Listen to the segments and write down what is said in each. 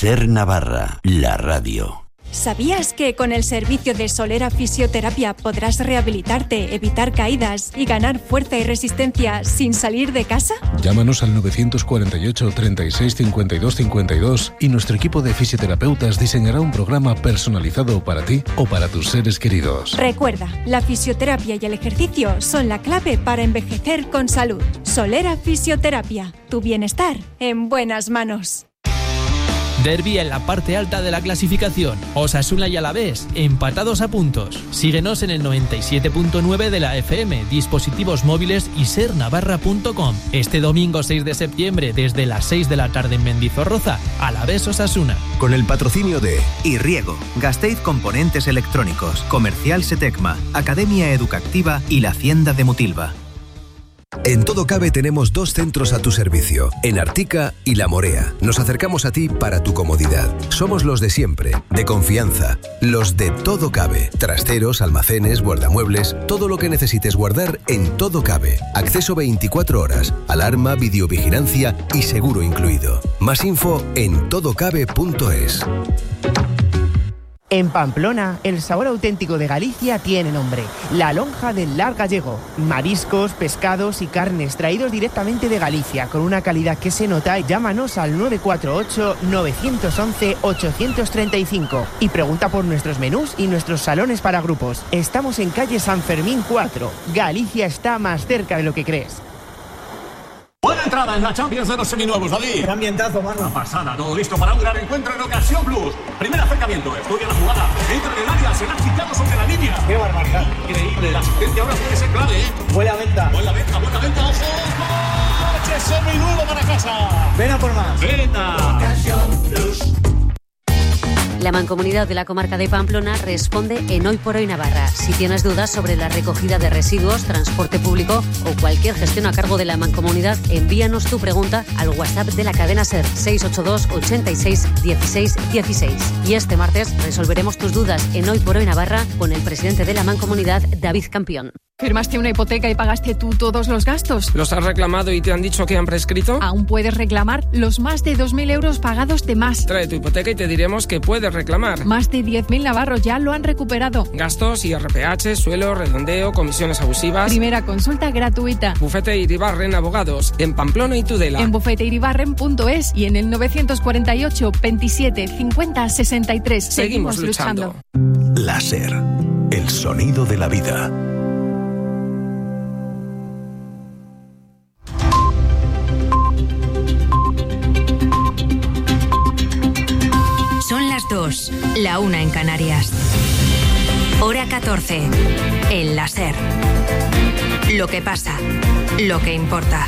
Ser Navarra, la radio. ¿Sabías que con el servicio de Solera Fisioterapia podrás rehabilitarte, evitar caídas y ganar fuerza y resistencia sin salir de casa? Llámanos al 948 36 52 52 y nuestro equipo de fisioterapeutas diseñará un programa personalizado para ti o para tus seres queridos. Recuerda, la fisioterapia y el ejercicio son la clave para envejecer con salud. Solera Fisioterapia, tu bienestar en buenas manos. Derbi en la parte alta de la clasificación. Osasuna y Alavés, empatados a puntos. Síguenos en el 97.9 de la FM, dispositivos móviles y sernavarra.com. Este domingo 6 de septiembre, desde las 6 de la tarde en Mendizorroza, Alavés Osasuna. Con el patrocinio de Irriego, Gasteiz Componentes Electrónicos, Comercial Setecma, Academia Educativa y la Hacienda de Mutilva. En Todo Cabe tenemos 2 centros a tu servicio, en Artica y La Morea. Nos acercamos a ti para tu comodidad. Somos los de siempre, de confianza, los de Todo Cabe. Trasteros, almacenes, guardamuebles, todo lo que necesites guardar en Todo Cabe. Acceso 24 horas, alarma, videovigilancia y seguro incluido. Más info en todocabe.es. En Pamplona, el sabor auténtico de Galicia tiene nombre: la lonja del Lar Gallego. Mariscos, pescados y carnes traídos directamente de Galicia, con una calidad que se nota. Llámanos al 948-911-835 y pregunta por nuestros menús y nuestros salones para grupos. Estamos en calle San Fermín 4. Galicia está más cerca de lo que crees. Buena entrada en la Champions de los seminuevos, David. Qué ambientazo, mano. Una pasada, todo listo para un gran encuentro en Ocasión Plus. Primer acercamiento, estudia la jugada, entra en el área, será quitado sobre la línea. Qué barbaridad. Increíble, la asistencia ahora puede ser clave, ¿eh? Buena venta. Buena venta, ojo. Coche seminuevo para casa. Ven a por más. Venta. Ocasión Plus. La Mancomunidad de la Comarca de Pamplona responde en Hoy por Hoy Navarra. Si tienes dudas sobre la recogida de residuos, transporte público o cualquier gestión a cargo de la Mancomunidad, envíanos tu pregunta al WhatsApp de la cadena SER 682 86 16 16. Y este martes resolveremos tus dudas en Hoy por Hoy Navarra con el presidente de la Mancomunidad, David Campión. ¿Firmaste una hipoteca y pagaste tú todos los gastos? ¿Los has reclamado y te han dicho que han prescrito? Aún puedes reclamar los más de 2.000 euros pagados de más. Trae tu hipoteca y te diremos que puedes reclamar. Más de 10.000 navarros ya lo han recuperado. Gastos, IRPH, suelo, redondeo, comisiones abusivas. Primera consulta gratuita. Bufete Iribarren Abogados, en Pamplona y Tudela. En bufeteiribarren.es y en el 948 27 50 63. Seguimos luchando. La SER, el sonido de la vida. Son las 2, la 1 en Canarias. Hora 14, en la SER. Lo que pasa, lo que importa.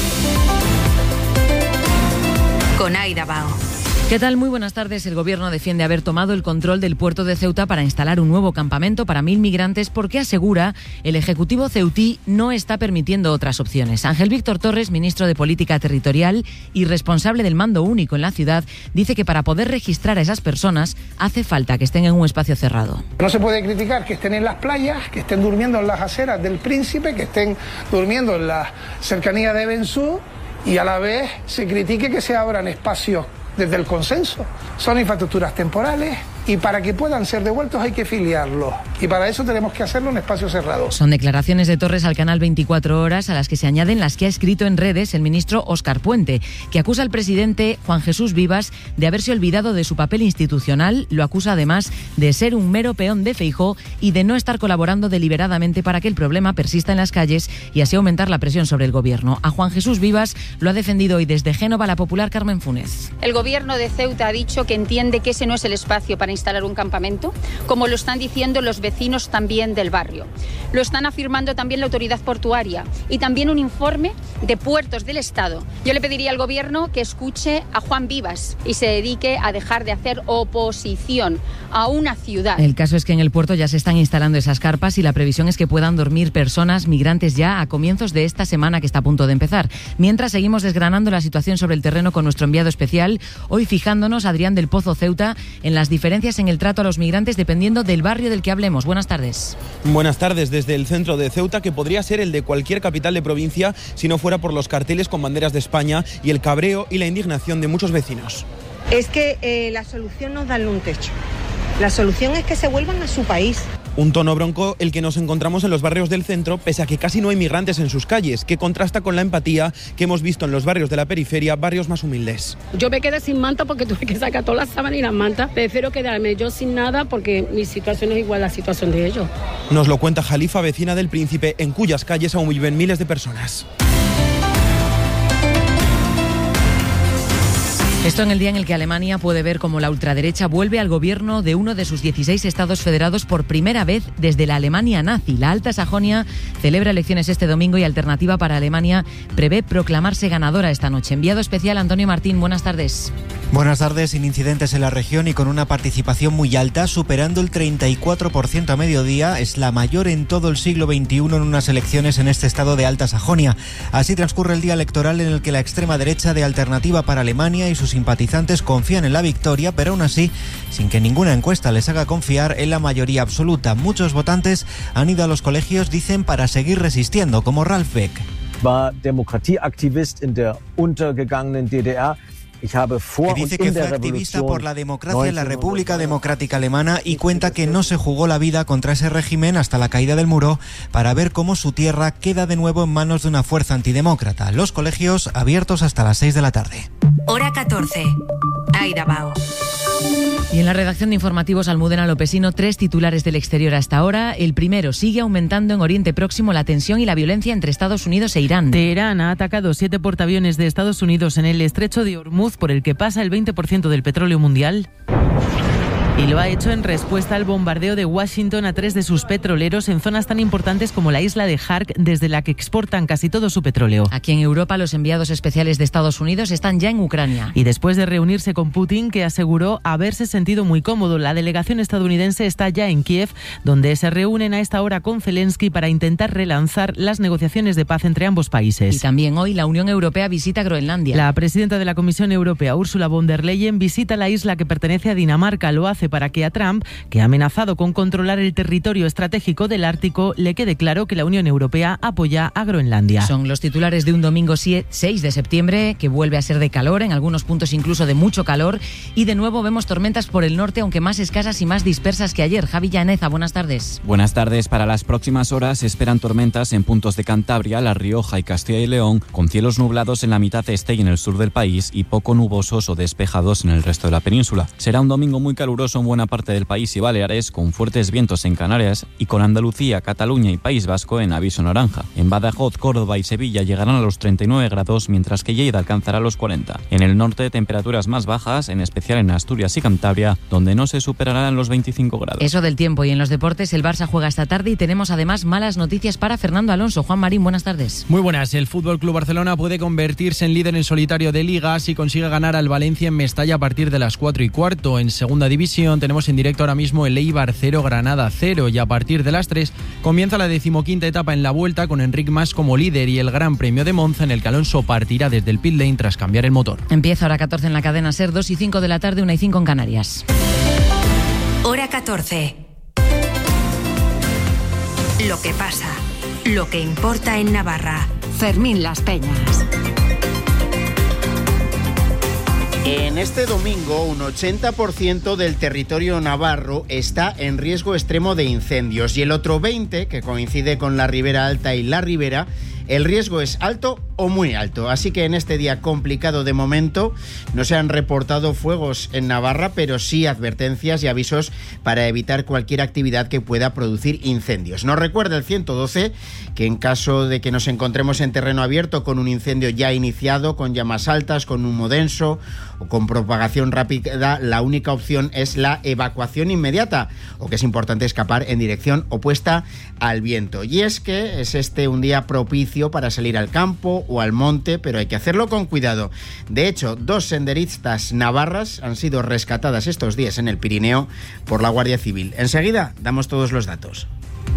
Con Aida Bao. ¿Qué tal? Muy buenas tardes. El Gobierno defiende haber tomado el control del puerto de Ceuta para instalar un nuevo campamento para 1.000 migrantes porque asegura el Ejecutivo ceutí no está permitiendo otras opciones. Ángel Víctor Torres, ministro de Política Territorial y responsable del mando único en la ciudad, dice que para poder registrar a esas personas hace falta que estén en un espacio cerrado. No se puede criticar que estén en las playas, que estén durmiendo en las aceras del Príncipe, que estén durmiendo en la cercanía de Bensú y a la vez se critique que se abran espacios desde el consenso. Son infraestructuras temporales y para que puedan ser devueltos hay que filiarlos. Y para eso tenemos que hacerlo en espacios cerrados. Son declaraciones de Torres al canal 24 Horas, a las que se añaden las que ha escrito en redes el ministro Óscar Puente, que acusa al presidente Juan Jesús Vivas de haberse olvidado de su papel institucional. Lo acusa además de ser un mero peón de Feijóo y de no estar colaborando deliberadamente para que el problema persista en las calles y así aumentar la presión sobre el gobierno. A Juan Jesús Vivas lo ha defendido hoy desde Génova la popular Carmen Funes. El gobierno de Ceuta ha dicho que entiende que ese no es el espacio para instalar un campamento, como lo están diciendo los vecinos también del barrio. Lo están afirmando también la autoridad portuaria y también un informe de Puertos del Estado. Yo le pediría al gobierno que escuche a Juan Vivas y se dedique a dejar de hacer oposición a una ciudad. El caso es que en el puerto ya se están instalando esas carpas y la previsión es que puedan dormir personas migrantes ya a comienzos de esta semana que está a punto de empezar. Mientras seguimos desgranando la situación sobre el terreno con nuestro enviado especial, hoy fijándonos, Adrián del Pozo Ceuta, en las diferencias en el trato a los migrantes dependiendo del barrio del que hablemos. Buenas tardes. Buenas tardes. Desde el centro de Ceuta, que podría ser el de cualquier capital de provincia si no fuera por los carteles con banderas de España y el cabreo y la indignación de muchos vecinos. Es que la solución no es darle un techo. La solución es que se vuelvan a su país. Un tono bronco el que nos encontramos en los barrios del centro, pese a que casi no hay migrantes en sus calles, que contrasta con la empatía que hemos visto en los barrios de la periferia, barrios más humildes. Yo me quedé sin manta porque tuve que sacar todas las sábanas y las mantas. Prefiero quedarme yo sin nada porque mi situación es igual a la situación de ellos. Nos lo cuenta Jalifa, vecina del Príncipe, en cuyas calles aún viven miles de personas. Esto en el día en el que Alemania puede ver cómo la ultraderecha vuelve al gobierno de uno de sus 16 estados federados por primera vez desde la Alemania nazi. La Alta Sajonia celebra elecciones este domingo y Alternativa para Alemania prevé proclamarse ganadora esta noche. Enviado especial Antonio Martín, buenas tardes. Buenas tardes, sin incidentes en la región y con una participación muy alta, superando el 34% a mediodía, es la mayor en todo el siglo XXI en unas elecciones en este estado de Alta Sajonia. Así transcurre el día electoral en el que la extrema derecha de Alternativa para Alemania y sus simpatizantes confían en la victoria, pero aún así, sin que ninguna encuesta les haga confiar en la mayoría absoluta. Muchos votantes han ido a los colegios, dicen, para seguir resistiendo, como Ralf Beck. War Demokratieaktivist in der untergegangenen DDR. Que dice que fue activista por la democracia en la República Democrática Alemana y cuenta que no se jugó la vida contra ese régimen hasta la caída del muro para ver cómo su tierra queda de nuevo en manos de una fuerza antidemócrata. Los colegios abiertos hasta las 6 de la tarde. Hora 14. Aida Bao. Y en la redacción de informativos Almudena Lopesino, 3 titulares del exterior hasta ahora. El primero, sigue aumentando en Oriente Próximo la tensión y la violencia entre Estados Unidos e Irán. Teherán ha atacado 7 portaaviones de Estados Unidos en el estrecho de Hormuz, por el que pasa el 20% del petróleo mundial. Y lo ha hecho en respuesta al bombardeo de Washington a 3 de sus petroleros en zonas tan importantes como la isla de Khark, desde la que exportan casi todo su petróleo. Aquí en Europa, los enviados especiales de Estados Unidos están ya en Ucrania. Y después de reunirse con Putin, que aseguró haberse sentido muy cómodo, la delegación estadounidense está ya en Kiev, donde se reúnen a esta hora con Zelensky para intentar relanzar las negociaciones de paz entre ambos países. Y también hoy la Unión Europea visita Groenlandia. La presidenta de la Comisión Europea, Ursula von der Leyen, visita la isla que pertenece a Dinamarca. Lo hace para que a Trump, que ha amenazado con controlar el territorio estratégico del Ártico, le quede claro que la Unión Europea apoya a Groenlandia. Son los titulares de un domingo 6 de septiembre, que vuelve a ser de calor, en algunos puntos incluso de mucho calor, y de nuevo vemos tormentas por el norte, aunque más escasas y más dispersas que ayer. Javi Llaneza, buenas tardes. Buenas tardes. Para las próximas horas se esperan tormentas en puntos de Cantabria, La Rioja y Castilla y León, con cielos nublados en la mitad este y en el sur del país y poco nubosos o despejados en el resto de la península. Será un domingo muy caluroso en buena parte del país y Baleares, con fuertes vientos en Canarias, y con Andalucía, Cataluña y País Vasco en aviso naranja. En Badajoz, Córdoba y Sevilla llegarán a los 39 grados, mientras que Lleida alcanzará los 40. En el norte, temperaturas más bajas, en especial en Asturias y Cantabria, donde no se superarán los 25 grados. Eso del tiempo. Y en los deportes, el Barça juega esta tarde y tenemos además malas noticias para Fernando Alonso. Juan Marín, buenas tardes. Muy buenas. El FC Barcelona puede convertirse en líder en solitario de Liga si consigue ganar al Valencia en Mestalla a partir de las 4:15. En segunda división tenemos en directo ahora mismo el Eibar 0, Granada 0, y a partir de las 3 comienza la 15ª etapa en la Vuelta, con Enric Mas como líder y el Gran Premio de Monza, en el que Alonso partirá desde el pit lane tras cambiar el motor. Empieza hora 14 en la cadena SER, 2:05 de la tarde, 1:05 en Canarias. Hora 14. Lo que pasa, lo que importa en Navarra. Fermín Las Peñas. En este domingo, un 80% del territorio navarro está en riesgo extremo de incendios y el otro 20%, que coincide con la Ribera Alta y la Ribera, el riesgo es alto o muy alto. Así que en este día complicado de momento no se han reportado fuegos en Navarra, pero sí advertencias y avisos para evitar cualquier actividad que pueda producir incendios. Nos recuerda el 112 que en caso de que nos encontremos en terreno abierto con un incendio ya iniciado, con llamas altas, con humo denso o con propagación rápida, la única opción es la evacuación inmediata, o que es importante escapar en dirección opuesta al viento. Y es que es este un día propicio para salir al campo o al monte, pero hay que hacerlo con cuidado. De hecho, 2 senderistas navarras han sido rescatadas estos días en el Pirineo por la Guardia Civil. Enseguida damos todos los datos.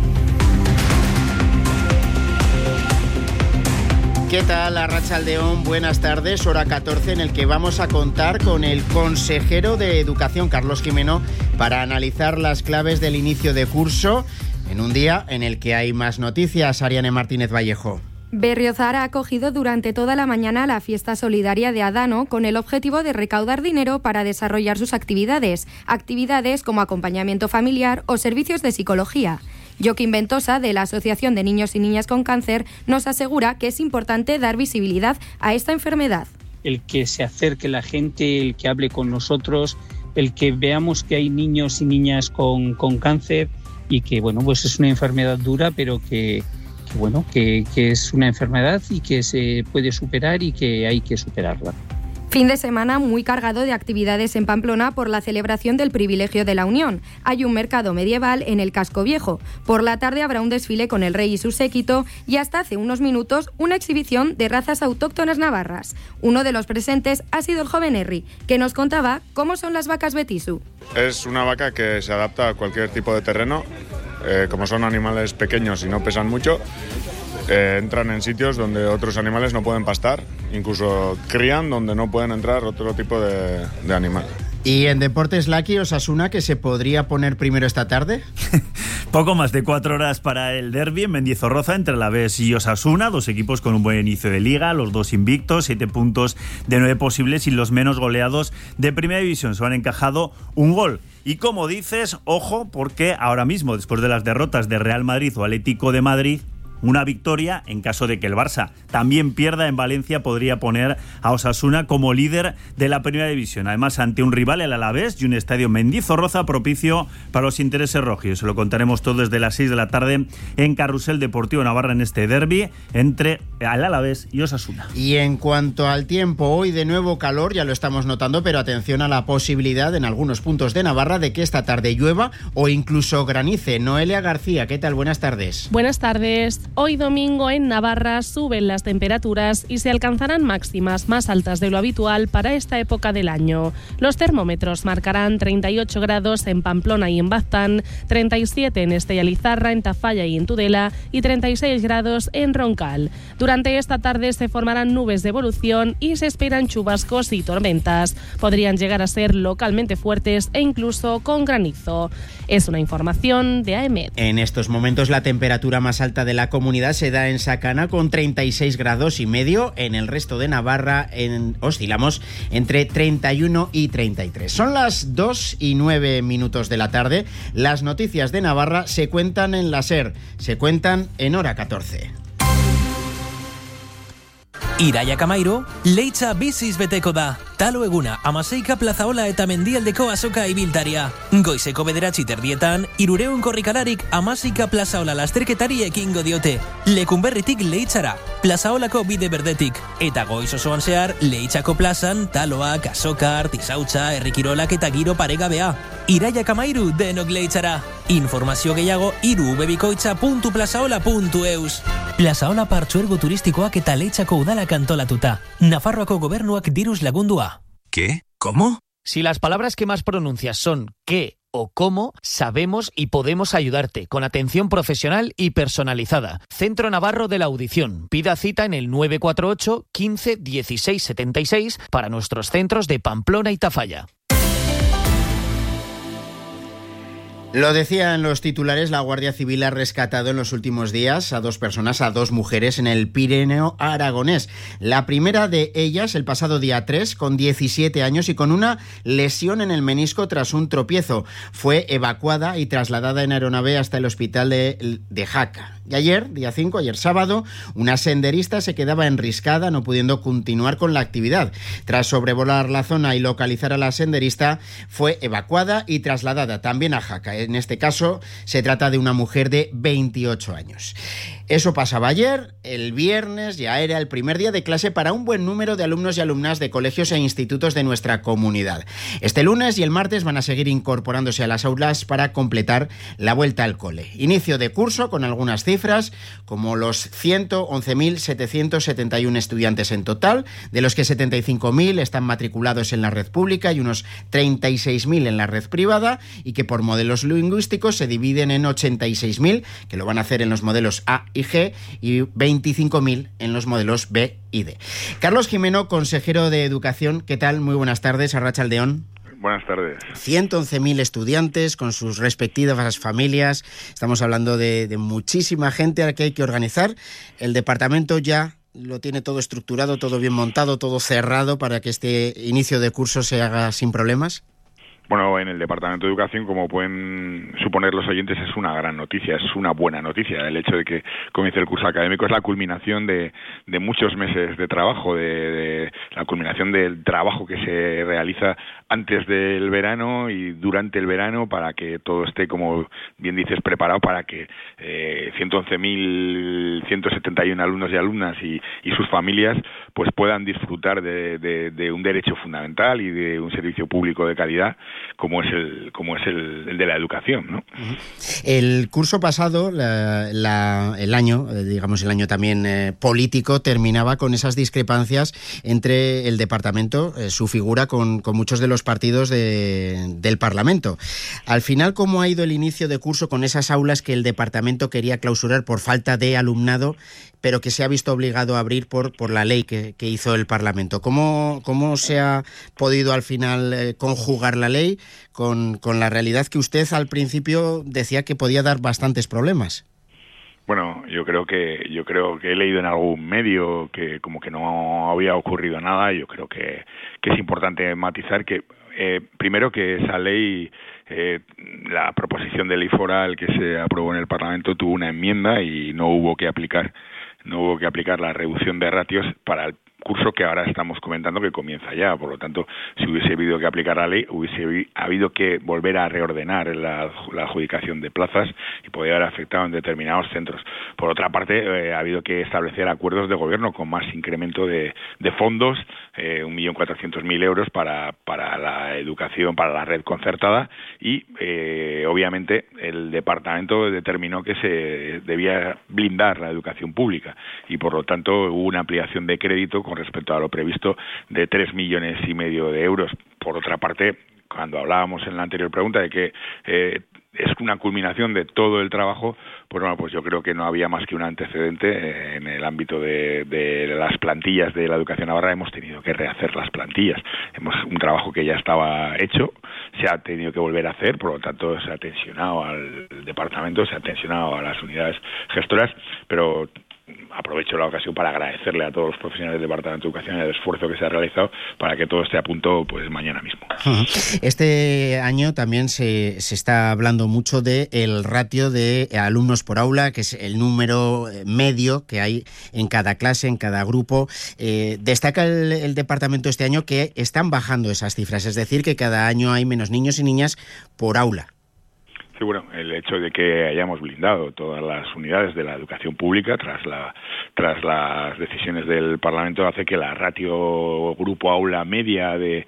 ¿Qué tal, Arratsaldeón? Buenas tardes, hora 14, en el que vamos a contar con el consejero de Educación, Carlos Jimeno, para analizar las claves del inicio de curso, en un día en el que hay más noticias. Ariane Martínez Vallejo. Berriozar ha acogido durante toda la mañana la fiesta solidaria de Adano con el objetivo de recaudar dinero para desarrollar sus actividades como acompañamiento familiar o servicios de psicología. Joaquín Ventosa, de la Asociación de Niños y Niñas con Cáncer, nos asegura que es importante dar visibilidad a esta enfermedad. El que se acerque la gente, el que hable con nosotros, el que veamos que hay niños y niñas con cáncer y que, bueno, pues es una enfermedad dura, pero que es una enfermedad y que se puede superar y que hay que superarla. Fin de semana muy cargado de actividades en Pamplona por la celebración del Privilegio de la Unión. Hay un mercado medieval en el Casco Viejo. Por la tarde habrá un desfile con el rey y su séquito y hasta hace unos minutos una exhibición de razas autóctonas navarras. Uno de los presentes ha sido el joven Henry, que nos contaba cómo son las vacas Betisu. Es una vaca que se adapta a cualquier tipo de terreno. Como son animales pequeños y no pesan mucho, entran en sitios donde otros animales no pueden pastar, incluso crían donde no pueden entrar otro tipo de animal. Y en deportes, Lucky, Osasuna, que se podría poner primero esta tarde. Poco más de 4 horas para el derbi en Mendizorroza entre Alavés y Osasuna, dos equipos con un buen inicio de liga, los dos invictos, 7 puntos de 9 posibles y los menos goleados de Primera División. Se han encajado un gol. Y como dices, ojo, porque ahora mismo, después de las derrotas de Real Madrid o Atlético de Madrid, una victoria, en caso de que el Barça también pierda en Valencia, podría poner a Osasuna como líder de la Primera División. Además, ante un rival, el Alavés, y un estadio Mendizorroza propicio para los intereses rojos. Se lo contaremos todo desde las 6 de la tarde en Carrusel Deportivo Navarra, en este derbi entre el Alavés y Osasuna. Y en cuanto al tiempo, hoy de nuevo calor, ya lo estamos notando, pero atención a la posibilidad en algunos puntos de Navarra de que esta tarde llueva o incluso granice. Noelia García, ¿qué tal? Buenas tardes. Buenas tardes. Hoy domingo en Navarra suben las temperaturas y se alcanzarán máximas más altas de lo habitual para esta época del año. Los termómetros marcarán 38 grados en Pamplona y en Baztán, 37 en Estella Lizarra, en Tafalla y en Tudela y 36 grados en Roncal. Durante esta tarde se formarán nubes de evolución y se esperan chubascos y tormentas. Podrían llegar a ser localmente fuertes e incluso con granizo. Es una información de AEMET. En estos momentos la temperatura más alta de la comunidad se da en Sacana con 36 grados y medio. En el resto de Navarra oscilamos entre 31 y 33. Son las 2:09 de la tarde. Las noticias de Navarra se cuentan en la SER, se cuentan en hora 14. Iraiak amairu, leitza biziz beteko da. Talo eguna, amaseika plazaola eta mendialdeko azoka ibiltaria. Goizeko 9:00 hirurehun korrikalarik amaseika plazaola lasterketari ekingo diote. Lekunberritik leitzara, plazaolako bide berdetik. Eta goiz osoan zehar, leitzako plazan, taloak, azoka, artisautza, herrikirolak eta giro paregabea. Iraiak amairu denok leitzara. Informazio gehiago irubebikoitza.plazaola.eus. Plazaola partzuergo turistikoak eta leitzako udalak antolatuta. Nafarroako gobernuak diruz lagundua. ¿Qué? ¿Cómo? Si las palabras que más pronuncias son qué o cómo, sabemos y podemos ayudarte con atención profesional y personalizada. Centro Navarro de la Audición. Pida cita en el 948 15 16 76 para nuestros centros de Pamplona y Tafalla. Lo decía en los titulares, la Guardia Civil ha rescatado en los últimos días a 2 personas, a 2 mujeres en el Pirineo aragonés. La primera de ellas el pasado día 3, con 17 años y con una lesión en el menisco tras un tropiezo. Fue evacuada y trasladada en aeronave hasta el hospital de Jaca. Y ayer, día 5, ayer sábado, una senderista se quedaba enriscada, no pudiendo continuar con la actividad. Tras sobrevolar la zona y localizar a la senderista, fue evacuada y trasladada también a Jaca. En este caso, se trata de una mujer de 28 años. Eso pasaba ayer. El viernes ya era el primer día de clase para un buen número de alumnos y alumnas de colegios e institutos de nuestra comunidad. Este lunes y el martes van a seguir incorporándose a las aulas para completar la vuelta al cole. Inicio de curso con algunas cifras, como los 111.771 estudiantes en total, de los que 75.000 están matriculados en la red pública y unos 36.000 en la red privada, y que por modelos lingüísticos se dividen en 86.000, que lo van a hacer en los modelos A y G, y 25.000 en los modelos B y D. Carlos Jimeno, consejero de Educación, ¿qué tal? Muy buenas tardes, Arratsaldeon. Buenas tardes. 111.000 estudiantes con sus respectivas familias. Estamos hablando de muchísima gente a la que hay que organizar. El departamento ya lo tiene todo estructurado, todo bien montado, todo cerrado para que este inicio de curso se haga sin problemas. Bueno, en el Departamento de Educación, como pueden suponer los oyentes, es una gran noticia, es una buena noticia. El hecho de que comience el curso académico es la culminación de muchos meses de trabajo, de la culminación del trabajo que se realiza antes del verano y durante el verano para que todo esté, como bien dices, preparado para que 111.171 alumnos y alumnas y sus familias pues puedan disfrutar de un derecho fundamental y de un servicio público de calidad como es el de la educación, ¿no? El curso pasado, el año también político, terminaba con esas discrepancias entre el departamento, su figura, con muchos de los partidos del Parlamento. Al final, ¿cómo ha ido el inicio de curso con esas aulas que el departamento quería clausurar por falta de alumnado, pero que se ha visto obligado a abrir por la ley que hizo el Parlamento? ¿Cómo se ha podido al final conjugar la ley con la realidad que usted al principio decía que podía dar bastantes problemas? Bueno, yo creo que he leído en algún medio que como que no había ocurrido nada. Yo creo que es importante matizar que primero que esa ley, la proposición de ley foral que se aprobó en el Parlamento tuvo una enmienda y no hubo que aplicar la reducción de ratios para el curso que ahora estamos comentando, que comienza ya. Por lo tanto, si hubiese habido que aplicar la ley, hubiese habido que volver a reordenar la adjudicación de plazas y podría haber afectado en determinados centros. Por otra parte, ha habido que establecer acuerdos de gobierno con más incremento de fondos, 1.400.000 euros para la educación, para la red concertada, y obviamente el departamento determinó que se debía blindar la educación pública y por lo tanto hubo una ampliación de crédito con respecto a lo previsto de 3,5 millones de euros. Por otra parte, cuando hablábamos en la anterior pregunta de que es una culminación de todo el trabajo, pues bueno, pues yo creo que no había más que un antecedente en el ámbito de las plantillas de la educación navarra. Hemos tenido que rehacer las plantillas. Un trabajo que ya estaba hecho, se ha tenido que volver a hacer, por lo tanto se ha tensionado al departamento, se ha tensionado a las unidades gestoras, pero aprovecho la ocasión para agradecerle a todos los profesionales del Departamento de Educación el esfuerzo que se ha realizado para que todo esté a punto pues mañana mismo. Este año también se está hablando mucho del ratio de alumnos por aula, que es el número medio que hay en cada clase, en cada grupo. Destaca el departamento este año que están bajando esas cifras, es decir, que cada año hay menos niños y niñas por aula. Sí, bueno, el hecho de que hayamos blindado todas las unidades de la educación pública tras las decisiones del Parlamento hace que la ratio grupo aula media de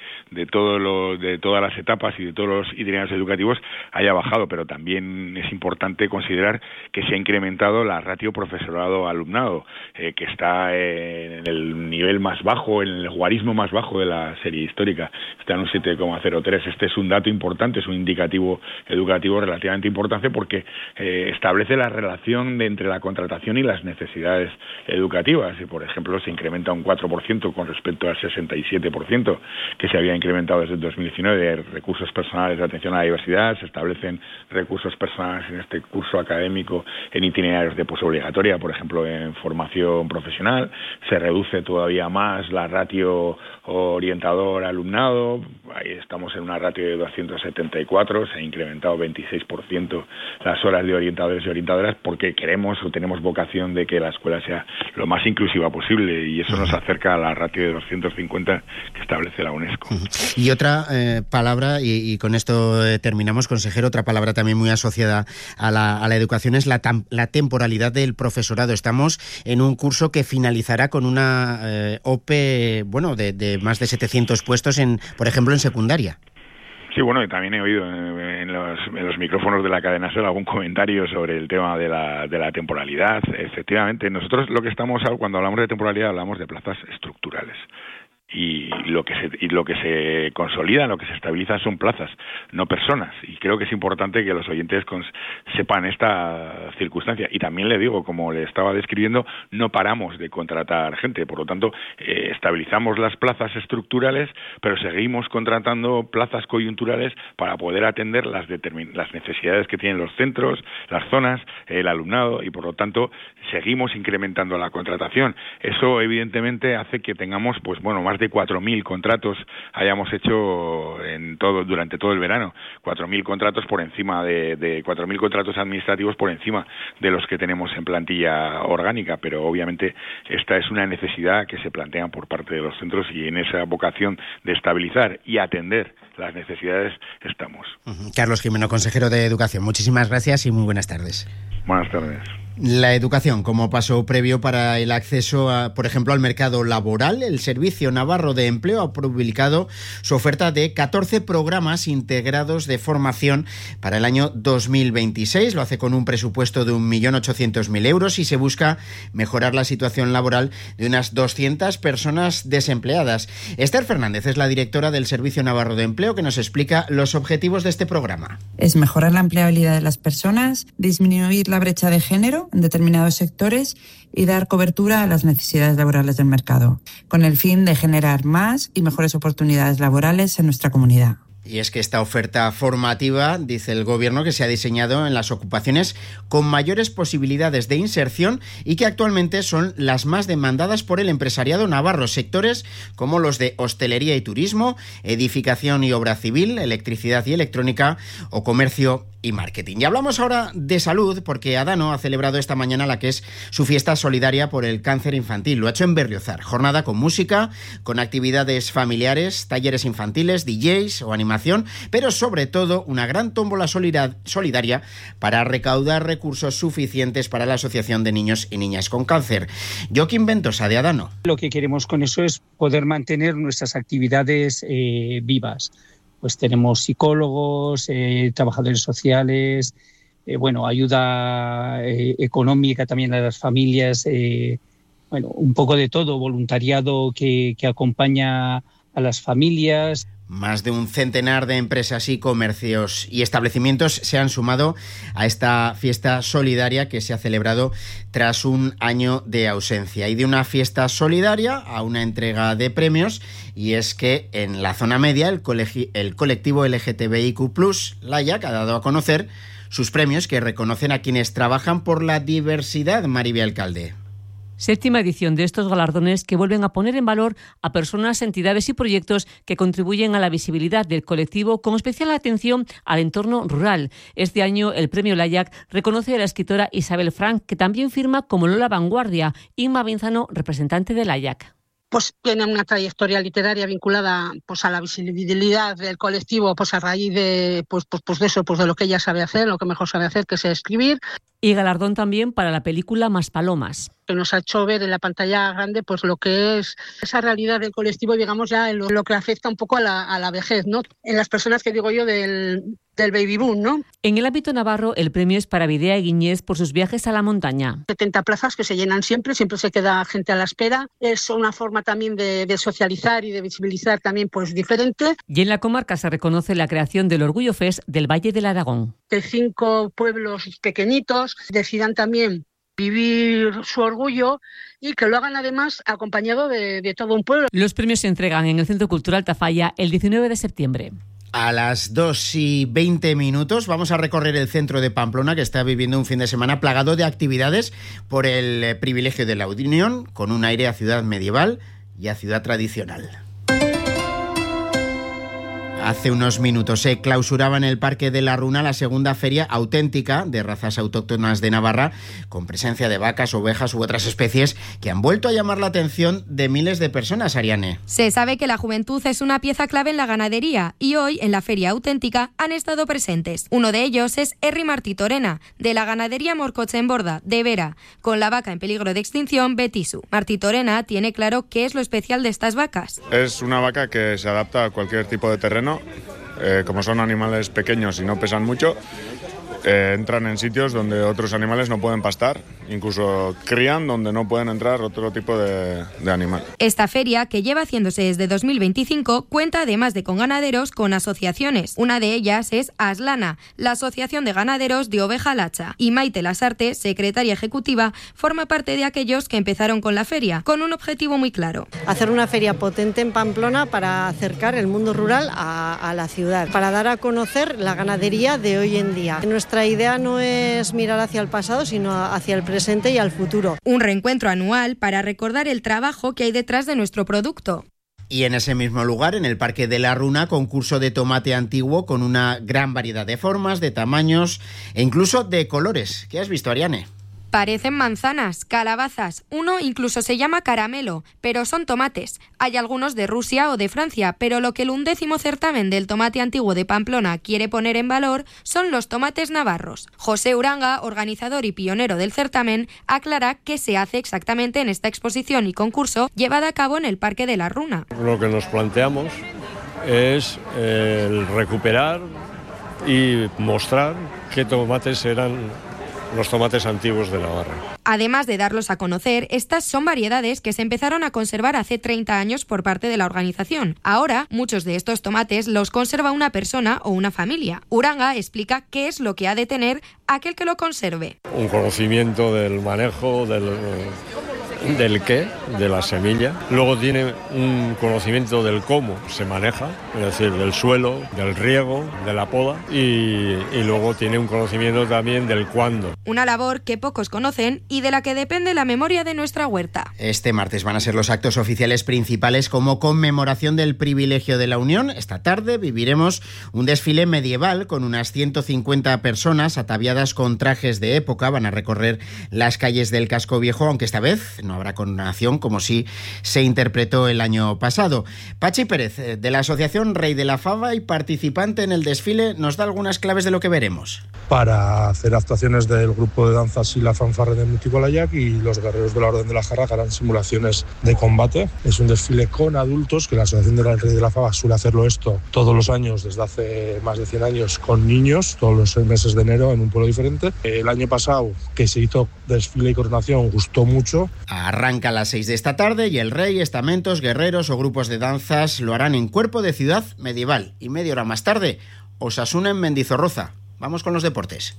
todas las etapas y de todos los itinerarios educativos haya bajado, pero también es importante considerar que se ha incrementado la ratio profesorado alumnado, que está en el nivel más bajo, en el guarismo más bajo de la serie histórica, está en un 7,03. Este es un dato importante, es un indicativo educativo relativamente importante porque establece la relación entre la contratación y las necesidades educativas. Y, por ejemplo, se incrementa un 4% con respecto al 67% que se había incrementado desde el 2019 de recursos personales de atención a la diversidad. Se establecen recursos personales en este curso académico en itinerarios de posobligatoria, por ejemplo, en formación profesional. Se reduce todavía más la ratio orientador-alumnado. Ahí estamos en una ratio de 274. Se ha incrementado 26% las horas de orientadores y orientadoras porque queremos o tenemos vocación de que la escuela sea lo más inclusiva posible y eso nos acerca a la ratio de 250 que establece la UNESCO. Y otra palabra, y con esto terminamos, consejero, otra palabra también muy asociada a la educación es la temporalidad del profesorado. Estamos en un curso que finalizará con una OPE de más de 700 puestos, por ejemplo, en secundaria. Sí, bueno, y también he oído en los micrófonos de la cadena SER algún comentario sobre el tema de la temporalidad. Efectivamente, nosotros lo que estamos, cuando hablamos de temporalidad, hablamos de plazas estructurales. y lo que se consolida, lo que se estabiliza son plazas, no personas, y creo que es importante que los oyentes sepan esta circunstancia. Y también le digo, como le estaba describiendo, no paramos de contratar gente, por lo tanto estabilizamos las plazas estructurales, pero seguimos contratando plazas coyunturales para poder atender las necesidades que tienen los centros, las zonas, el alumnado, y por lo tanto seguimos incrementando la contratación. Eso evidentemente hace que tengamos más de 4.000 contratos hayamos hecho durante todo el verano, 4.000 contratos por encima de 4.000 contratos administrativos por encima de los que tenemos en plantilla orgánica, pero obviamente esta es una necesidad que se plantea por parte de los centros, y en esa vocación de estabilizar y atender las necesidades estamos. Carlos Jimeno, consejero de Educación, muchísimas gracias y muy buenas tardes. Buenas tardes. La educación como paso previo para el acceso, por ejemplo, al mercado laboral. El Servicio Navarro de Empleo ha publicado su oferta de 14 programas integrados de formación para el año 2026. Lo hace con un presupuesto de 1.800.000 euros y se busca mejorar la situación laboral de unas 200 personas desempleadas. Esther Fernández es la directora del Servicio Navarro de Empleo, que nos explica los objetivos de este programa. Es mejorar la empleabilidad de las personas, disminuir la brecha de género en determinados sectores y dar cobertura a las necesidades laborales del mercado, con el fin de generar más y mejores oportunidades laborales en nuestra comunidad. Y es que esta oferta formativa, dice el Gobierno, que se ha diseñado en las ocupaciones con mayores posibilidades de inserción y que actualmente son las más demandadas por el empresariado navarro, sectores como los de hostelería y turismo, edificación y obra civil, electricidad y electrónica o comercio y marketing. Y hablamos ahora de salud, porque Adano ha celebrado esta mañana la que es su fiesta solidaria por el cáncer infantil. Lo ha hecho en Berriozar, jornada con música, con actividades familiares, talleres infantiles, DJs o animación, pero sobre todo una gran tómbola solidaria para recaudar recursos suficientes para la Asociación de Niños y Niñas con Cáncer. Joaquín Ventosa, de Adano. Lo que queremos con eso es poder mantener nuestras actividades vivas. Pues tenemos psicólogos, trabajadores sociales, ayuda económica también a las familias, un poco de todo, voluntariado que acompaña a las familias. Más de un centenar de empresas y comercios y establecimientos se han sumado a esta fiesta solidaria que se ha celebrado tras un año de ausencia. Y de una fiesta solidaria a una entrega de premios, y es que en la zona media el colectivo LGTBIQ+, LAIAC, ha dado a conocer sus premios que reconocen a quienes trabajan por la diversidad. Maribel Alcalde. Séptima edición de estos galardones que vuelven a poner en valor a personas, entidades y proyectos que contribuyen a la visibilidad del colectivo, con especial atención al entorno rural. Este año el premio LAIAC reconoce a la escritora Isabel Frank, que también firma como Lola Vanguardia. Inma Benzano, representante de LAIAC. Pues tiene una trayectoria literaria vinculada a la visibilidad del colectivo, a raíz de de eso, de lo que ella sabe hacer, lo que mejor sabe hacer, que es escribir. Y galardón también para la película Más Palomas, que nos ha hecho ver en la pantalla grande lo que es esa realidad del colectivo, digamos, ya en lo que afecta un poco a la vejez, ¿no? En las personas que digo yo del baby boom, ¿no? En el ámbito navarro, el premio es para Bidea Guiñés por sus viajes a la montaña. 70 plazas que se llenan siempre se queda gente a la espera. Es una forma también de socializar y de visibilizar también diferente. Y en la comarca se reconoce la creación del Orgullo Fest del Valle del Aragón. De 5 pueblos pequeñitos decidan también vivir su orgullo y que lo hagan además acompañado de todo un pueblo. Los premios se entregan en el Centro Cultural Tafalla el 19 de septiembre. A las 2:20 vamos a recorrer el centro de Pamplona, que está viviendo un fin de semana plagado de actividades por el privilegio de la Unión, con un aire a ciudad medieval y a ciudad tradicional. Hace unos minutos se clausuraba en el Parque de la Runa la segunda feria auténtica de razas autóctonas de Navarra, con presencia de vacas, ovejas u otras especies que han vuelto a llamar la atención de miles de personas, Ariane. Se sabe que la juventud es una pieza clave en la ganadería y hoy en la feria auténtica han estado presentes. Uno de ellos es Herri Martí Torena, de la ganadería Morcoche en Borda, de Vera, con la vaca en peligro de extinción, Betisu. Martí Torena tiene claro qué es lo especial de estas vacas. Es una vaca que se adapta a cualquier tipo de terreno. Como son animales pequeños y no pesan mucho, entran en sitios donde otros animales no pueden pastar, incluso crían donde no pueden entrar otro tipo de animal. Esta feria, que lleva haciéndose desde 2025, cuenta además de con ganaderos, con asociaciones. Una de ellas es Aslana, la Asociación de Ganaderos de Oveja Lacha. Y Maite Lasarte, secretaria ejecutiva, forma parte de aquellos que empezaron con la feria, con un objetivo muy claro. Hacer una feria potente en Pamplona para acercar el mundo rural a la ciudad, para dar a conocer la ganadería de hoy en día. Nuestra idea no es mirar hacia el pasado, sino hacia el presente y al futuro. Un reencuentro anual para recordar el trabajo que hay detrás de nuestro producto. Y en ese mismo lugar, en el Parque de la Runa, concurso de tomate antiguo con una gran variedad de formas, de tamaños e incluso de colores. ¿Qué has visto, Ariane? Parecen manzanas, calabazas, uno incluso se llama caramelo, pero son tomates. Hay algunos de Rusia o de Francia, pero lo que el 11º certamen del tomate antiguo de Pamplona quiere poner en valor son los tomates navarros. José Uranga, organizador y pionero del certamen, aclara qué se hace exactamente en esta exposición y concurso llevada a cabo en el Parque de la Runa. Lo que nos planteamos es el recuperar y mostrar qué tomates eran los tomates antiguos de Navarra. Además de darlos a conocer, estas son variedades que se empezaron a conservar hace 30 años por parte de la organización. Ahora, muchos de estos tomates los conserva una persona o una familia. Uranga explica qué es lo que ha de tener aquel que lo conserve. Un conocimiento del manejo, del qué, de la semilla. Luego tiene un conocimiento del cómo se maneja, es decir, del suelo, del riego, de la poda, y luego tiene un conocimiento también del cuándo. Una labor que pocos conocen y de la que depende la memoria de nuestra huerta. Este martes van a ser los actos oficiales principales como conmemoración del privilegio de la Unión. Esta tarde viviremos un desfile medieval con unas 150 personas ataviadas con trajes de época. Van a recorrer las calles del casco viejo, aunque esta vez no habrá coronación como sí se interpretó el año pasado. Pachi Pérez, de la Asociación Rey de la Fava y participante en el desfile, nos da algunas claves de lo que veremos. Para hacer actuaciones del grupo de danzas y la fanfarra de Multicolayac, y los guerreros de la Orden de la Jarra harán simulaciones de combate. Es un desfile con adultos, que la Asociación del Rey de la Fava suele hacerlo esto todos los años desde hace más de 100 años con niños, todos los 6 meses de enero en un pueblo diferente. El año pasado, que se hizo desfile y coronación, gustó mucho. Arranca a las 6 de esta tarde y el rey, estamentos, guerreros o grupos de danzas lo harán en Cuerpo de Ciudad Medieval. Y media hora más tarde, Osasuna en Mendizorroza. Vamos con los deportes.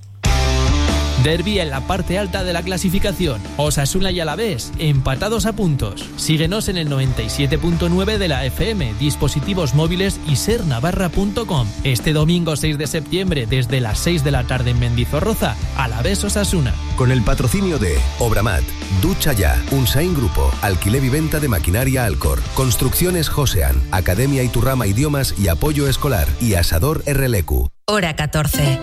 Derbi en la parte alta de la clasificación. Osasuna y Alavés, empatados a puntos. Síguenos en el 97.9 de la FM, dispositivos móviles y sernavarra.com. Este domingo 6 de septiembre, desde las 6 de la tarde en Mendizorroza, Alavés Osasuna. Con el patrocinio de Obramat, Ducha Ya, Unsain Grupo, Alquiler y Venta de Maquinaria Alcor, Construcciones Josean, Academia Iturrama Idiomas y Apoyo Escolar y Asador RLQ. Hora 14.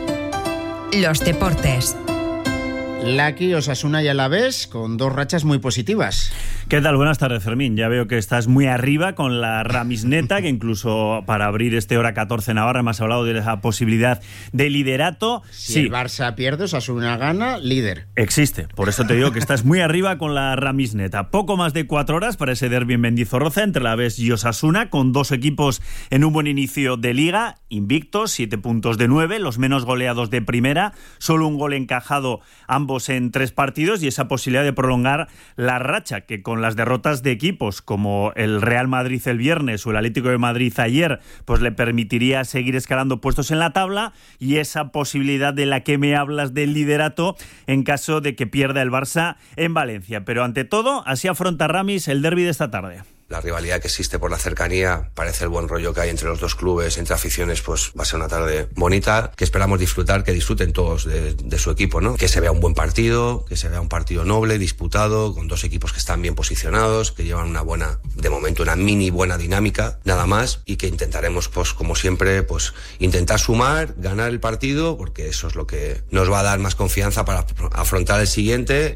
Los deportes. Lucky, Osasuna y Alavés con 2 rachas muy positivas. ¿Qué tal? Buenas tardes, Fermín. Ya veo que estás muy arriba con la ramisneta, que incluso para abrir este Hora 14 Navarra me has hablado de la posibilidad de liderato. Si el Barça pierde, Osasuna gana, líder. Existe, por eso te digo que estás muy arriba con la ramisneta. Poco más de 4 horas para ese derbi en Mendizorroza entre Alavés y Osasuna, con 2 equipos en un buen inicio de liga, invictos, 7 puntos de 9, los menos goleados de primera, solo un gol encajado ambos en 3 partidos, y esa posibilidad de prolongar la racha que con las derrotas de equipos como el Real Madrid el viernes o el Atlético de Madrid ayer, pues le permitiría seguir escalando puestos en la tabla, y esa posibilidad de la que me hablas del liderato en caso de que pierda el Barça en Valencia. Pero ante todo, así afronta Ramis el derbi de esta tarde. La rivalidad que existe por la cercanía, parece el buen rollo que hay entre los dos clubes, entre aficiones, pues va a ser una tarde bonita, que esperamos disfrutar, que disfruten todos de su equipo, ¿no? Que se vea un buen partido, que se vea un partido noble, disputado, con 2 equipos que están bien posicionados, que llevan una buena, de momento una mini buena dinámica, nada más, y que intentaremos, pues como siempre, pues intentar sumar, ganar el partido, porque eso es lo que nos va a dar más confianza para afrontar el siguiente.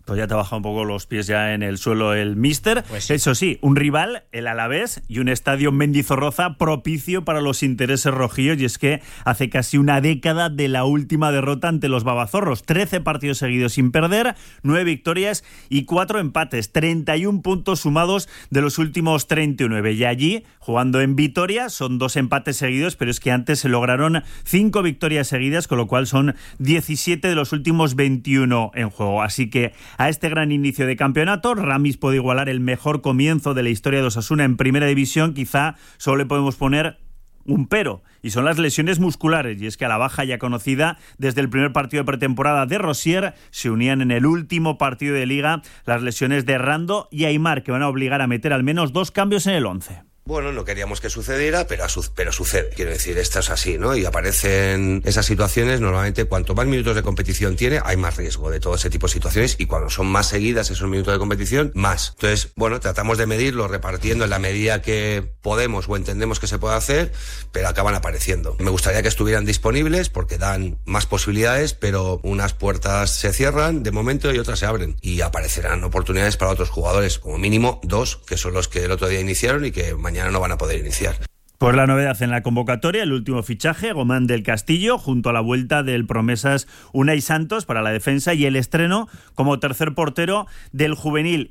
Pues ya te ha bajado un poco los pies ya en el suelo el míster. Pues sí. Eso sí, un rival, el Alavés, y un estadio Mendizorroza propicio para los intereses rojillos, y es que hace casi una década de la última derrota ante los babazorros. 13 partidos seguidos sin perder, 9 victorias y 4 empates. 31 puntos sumados de los últimos 39. Y allí, jugando en Vitoria, son 2 empates seguidos, pero es que antes se lograron 5 victorias seguidas, con lo cual son 17 de los últimos 21 en juego. Así que a este gran inicio de campeonato, Ramis puede igualar el mejor comienzo de la historia de Osasuna en primera división. Quizá solo le podemos poner un pero, y son las lesiones musculares, y es que a la baja ya conocida desde el primer partido de pretemporada de Rosier se unían en el último partido de Liga las lesiones de Rando y Aimar, que van a obligar a meter al menos 2 cambios en el 11. Bueno, no queríamos que sucediera, pero sucede. Quiero decir, esto es así, ¿no? Y aparecen esas situaciones, normalmente cuanto más minutos de competición tiene, hay más riesgo de todo ese tipo de situaciones, y cuando son más seguidas esos minutos de competición, más. Entonces, bueno, tratamos de medirlo repartiendo en la medida que podemos o entendemos que se puede hacer, pero acaban apareciendo. Me gustaría que estuvieran disponibles porque dan más posibilidades, pero unas puertas se cierran de momento y otras se abren. Y aparecerán oportunidades para otros jugadores, como mínimo 2, que son los que el otro día iniciaron y que mañana no van a poder iniciar. Pues la novedad en la convocatoria, el último fichaje, Gomán del Castillo, junto a la vuelta del promesas Unai Santos para la defensa, y el estreno como tercer portero del juvenil,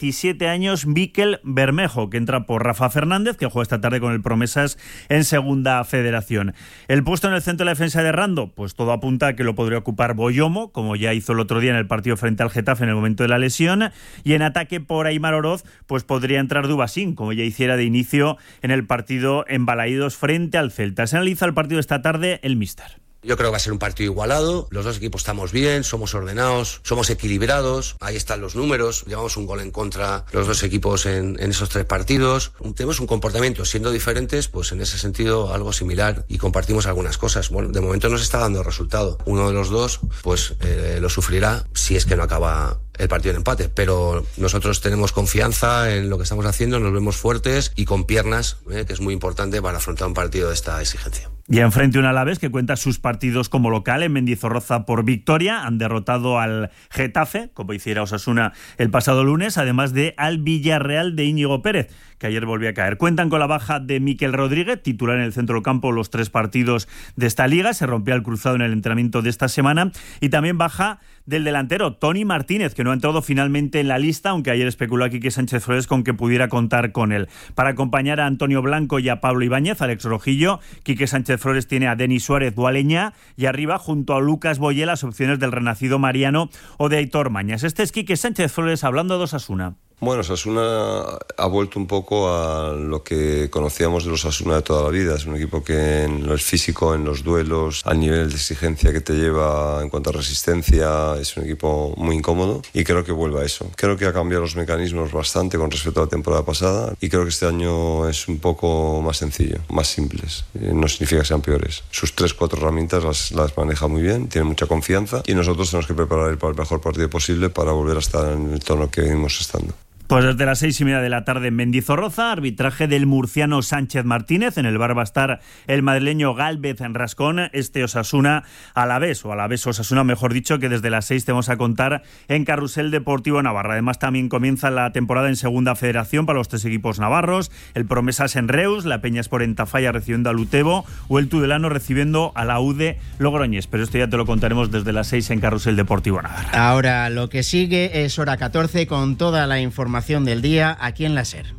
17 años, Mikel Bermejo, que entra por Rafa Fernández, que juega esta tarde con el promesas en Segunda Federación. El puesto en el centro de la defensa de Rando, pues todo apunta a que lo podría ocupar Boyomo, como ya hizo el otro día en el partido frente al Getafe en el momento de la lesión, y en ataque por Aimar Oroz, pues podría entrar Dubasín, como ya hiciera de inicio en el partido en Balaídos frente al Celta. Se analiza el partido esta tarde el míster. Yo creo que va a ser un partido igualado, los dos equipos estamos bien, somos ordenados, somos equilibrados, ahí están los números, llevamos un gol en contra los dos equipos en esos 3 partidos. Tenemos un comportamiento, siendo diferentes, pues en ese sentido algo similar, y compartimos algunas cosas. Bueno, de momento nos está dando resultado. Uno de los dos, pues lo sufrirá si es que no acaba el partido en empate, pero nosotros tenemos confianza en lo que estamos haciendo, nos vemos fuertes y con piernas, que es muy importante para afrontar un partido de esta exigencia. Y enfrente un Alavés que cuenta sus partidos como local en Mendizorroza por victoria. Han derrotado al Getafe, como hiciera Osasuna el pasado lunes, además de al Villarreal de Íñigo Pérez, que ayer volvió a caer. Cuentan con la baja de Miquel Rodríguez, titular en el centro del campo los 3 partidos de esta liga. Se rompía el cruzado en el entrenamiento de esta semana. Y también baja del delantero Toni Martínez, que no ha entrado finalmente en la lista, aunque ayer especuló a Quique Sánchez Flores con que pudiera contar con él. Para acompañar a Antonio Blanco y a Pablo Ibáñez, Alex Rojillo, Quique Sánchez Flores tiene a Denis Suárez Dualeña, y arriba, junto a Lucas Boyé, las opciones del renacido Mariano o de Aitor Mañas. Este es Quique Sánchez Flores hablando de Osasuna. Bueno, Osasuna ha vuelto un poco a lo que conocíamos de los Osasuna de toda la vida. Es un equipo que en lo físico, en los duelos, al nivel de exigencia que te lleva en cuanto a resistencia, es un equipo muy incómodo, y creo que vuelve a eso. Creo que ha cambiado los mecanismos bastante con respecto a la temporada pasada, y creo que este año es un poco más sencillo, más simples. No significa que sean peores. Sus 3-4 herramientas las maneja muy bien, tiene mucha confianza, y nosotros tenemos que preparar para el mejor partido posible para volver a estar en el tono que venimos estando. Pues desde las 6:30 de la tarde en Mendizorroza, arbitraje del murciano Sánchez Martínez. En el bar va a estar el madrileño Gálvez en Rascón. Osasuna Alavés, o Alavés Osasuna, mejor dicho, que desde las 6 te vamos a contar en Carrusel Deportivo Navarra. Además, también comienza la temporada en Segunda Federación para los 3 equipos navarros. El Promesas en Reus, la Peñaspor en Tafalla recibiendo al Utebo, o el Tudelano recibiendo a la UD Logroñés. Pero esto ya te lo contaremos desde las 6 en Carrusel Deportivo Navarra. Ahora lo que sigue es hora 14 con toda la información del día aquí en la SER.